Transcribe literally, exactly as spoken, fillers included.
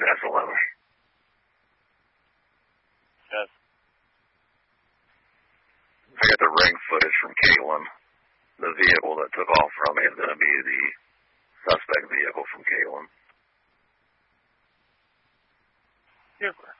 S eleven. Yes. I got the ring footage from Caitlin. The vehicle that took off from me is going to be the suspect vehicle from Caitlin. Super.